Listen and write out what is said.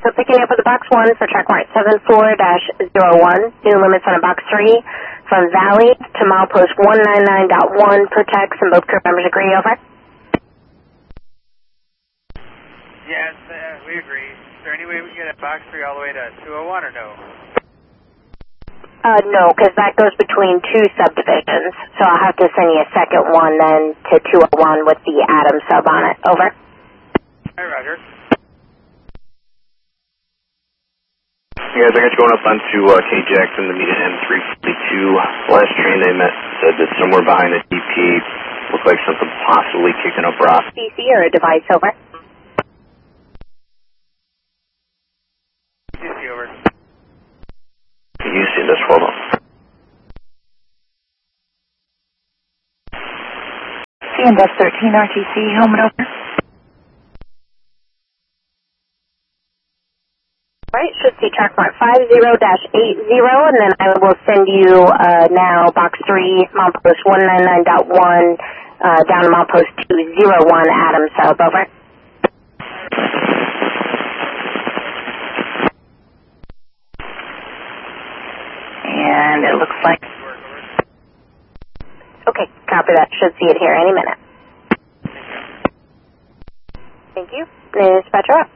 So picking up with the box 1 for track mark 74-01, new limits on a box 3 from Valley to milepost 199.1 per text, and both crew members agree, over. Yes, we agree. Is there any way we can get a box 3 all the way to 201 or no? No, because that goes between two subdivisions, so I'll have to send you a second one then to 201 with the Adam sub on it, over. Hey, Roger. Yeah, guys, I got you going up onto K Jackson to meet at M342. Last train they met said that somewhere behind the DP looked like something possibly kicking up rock. DC or a device, over. DC, over. You see this, hold on. CNS 13 RTC, helmet over. Right, should see track mark 50-80, and then I will send you now box 3, milepost 199.1, down to milepost 201, Adam sub, over. And it looks like... Okay, copy that. Should see it here any minute. Thank you. Dispatcher up.